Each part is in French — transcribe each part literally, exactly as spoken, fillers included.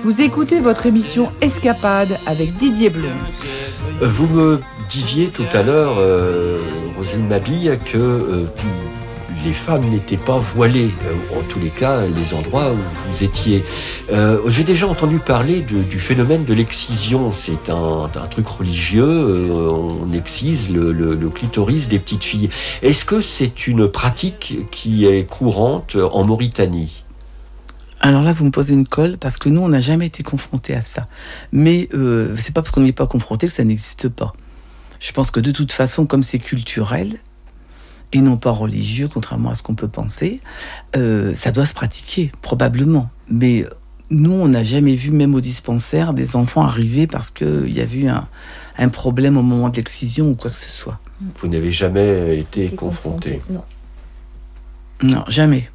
Vous écoutez votre émission Escapade avec Didier Blum. Vous me disiez tout à l'heure, euh, Roselyne Mabille, que euh, les femmes n'étaient pas voilées, euh, en tous les cas, les endroits où vous étiez. Euh, j'ai déjà entendu parler de, du phénomène de l'excision. C'est un, un truc religieux, euh, on excise le, le, le clitoris des petites filles. Est-ce que c'est une pratique qui est courante en Mauritanie ? Alors là, vous me posez une colle, parce que nous, on n'a jamais été confrontés à ça. Mais euh, c'est pas parce qu'on n'y est pas confronté que ça n'existe pas. Je pense que de toute façon, comme c'est culturel, et non pas religieux, contrairement à ce qu'on peut penser, euh, ça doit se pratiquer, probablement. Mais nous, on n'a jamais vu, même au dispensaire, des enfants arriver parce qu'il y a eu un, un problème au moment de l'excision ou quoi que ce soit. Vous n'avez jamais été Et confronté ? Non. Non, jamais.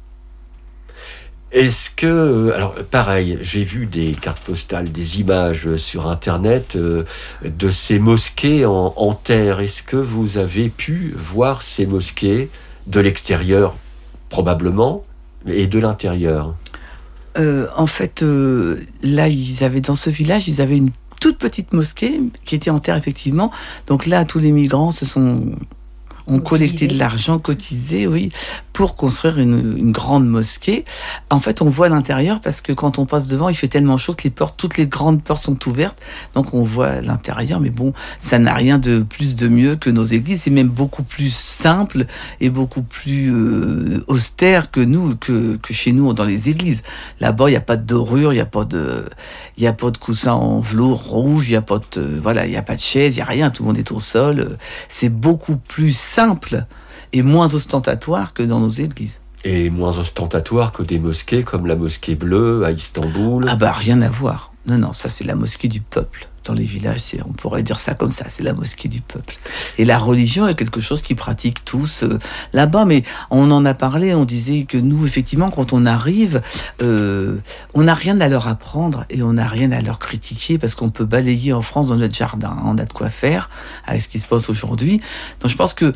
Est-ce que, alors pareil, j'ai vu des cartes postales, des images sur Internet euh, de ces mosquées en, en terre. Est-ce que vous avez pu voir ces mosquées de l'extérieur, probablement, et de l'intérieur ? Euh, en fait, euh, là, ils avaient, dans ce village, ils avaient une toute petite mosquée qui était en terre, effectivement. Donc là, tous les migrants se sont... ont collecté de l'argent, cotisé, oui, pour construire une, une grande mosquée. En fait, on voit l'intérieur parce que quand on passe devant, il fait tellement chaud que les portes, toutes les grandes portes sont ouvertes. Donc, on voit l'intérieur. Mais bon, ça n'a rien de plus de mieux que nos églises. C'est même beaucoup plus simple et beaucoup plus euh, austère que nous, que, que chez nous dans les églises. Là-bas, il n'y a pas de dorure, il n'y a pas de, il n'y a pas de coussin en velours rouge, il n'y a pas de, voilà, il n'y a pas de chaise, il n'y a rien. Tout le monde est au sol. C'est beaucoup plus simple et moins ostentatoire que dans nos églises. Et moins ostentatoire que des mosquées comme la mosquée bleue à Istanbul. Ah bah rien à voir. Non, non, ça c'est la mosquée du peuple. Dans les villages, c'est, on pourrait dire ça comme ça, c'est la mosquée du peuple. Et la religion est quelque chose qu'ils pratiquent tous euh, là-bas, mais on en a parlé, on disait que nous, effectivement, quand on arrive, euh, on n'a rien à leur apprendre et on n'a rien à leur critiquer parce qu'on peut balayer en France dans notre jardin. On a de quoi faire avec ce qui se passe aujourd'hui. Donc je pense que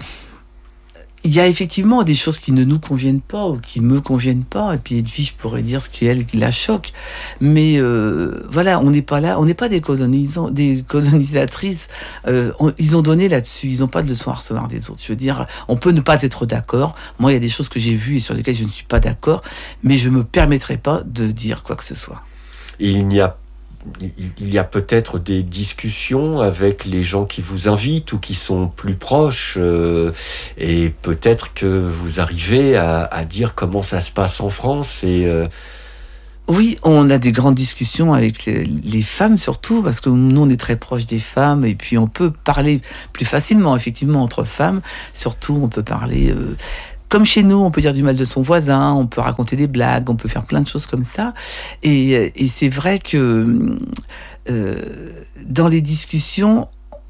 il y a effectivement des choses qui ne nous conviennent pas ou qui me conviennent pas. Et puis Edwige pourrait dire ce qui elle qui la choque. Mais euh, voilà, on n'est pas là, on n'est pas des colonisants, des colonisatrices. Euh, on, ils ont donné là-dessus. Ils n'ont pas de leçon à recevoir des autres. Je veux dire, on peut ne pas être d'accord. Moi, il y a des choses que j'ai vues et sur lesquelles je ne suis pas d'accord, mais je me permettrai pas de dire quoi que ce soit. Et il n'y a Il y a peut-être des discussions avec les gens qui vous invitent ou qui sont plus proches euh, et peut-être que vous arrivez à, à dire comment ça se passe en France et euh... Oui, on a des grandes discussions avec les, les femmes surtout, parce que nous, on est très proches des femmes, et puis on peut parler plus facilement, effectivement, entre femmes. Surtout, on peut parler... Euh, Comme chez nous, on peut dire du mal de son voisin, on peut raconter des blagues, on peut faire plein de choses comme ça. Et, et c'est vrai que euh, dans les discussions,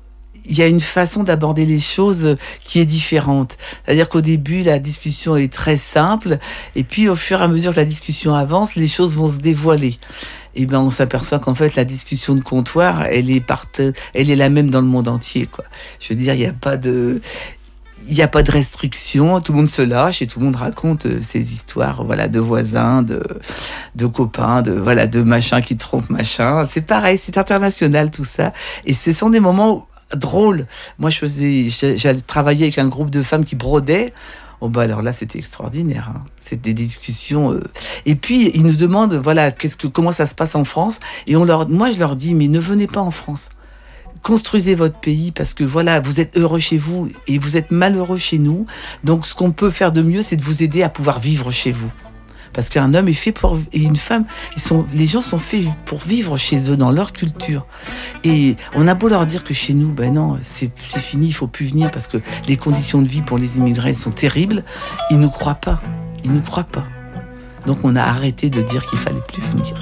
il y a une façon d'aborder les choses qui est différente. C'est-à-dire qu'au début, la discussion est très simple, et puis au fur et à mesure que la discussion avance, les choses vont se dévoiler. Et ben, on s'aperçoit qu'en fait, la discussion de comptoir, elle est, part... elle est la même dans le monde entier, quoi. Je veux dire, il n'y a pas de... Il n'y a pas de restriction, tout le monde se lâche et tout le monde raconte euh, ses histoires, voilà, de voisins, de, de copains, de, voilà, de machin qui trompent machin. C'est pareil, c'est international tout ça. Et ce sont des moments drôles. Moi, je faisais, j'allais travailler avec un groupe de femmes qui brodaient. Oh bah alors là, c'était extraordinaire. Hein. C'était des discussions. Euh... Et puis, ils nous demandent, voilà, qu'est-ce que, comment ça se passe en France. Et on leur, moi, je leur dis, mais ne venez pas en France. Construisez votre pays parce que voilà, vous êtes heureux chez vous et vous êtes malheureux chez nous. Donc, ce qu'on peut faire de mieux, c'est de vous aider à pouvoir vivre chez vous. Parce qu'un homme est fait pour et une femme, ils sont, les gens sont faits pour vivre chez eux dans leur culture. Et on a beau leur dire que chez nous, ben non, c'est, c'est fini, il faut plus venir parce que les conditions de vie pour les immigrés sont terribles. Ils nous croient pas, ils nous croient pas. Donc, on a arrêté de dire qu'il fallait plus venir.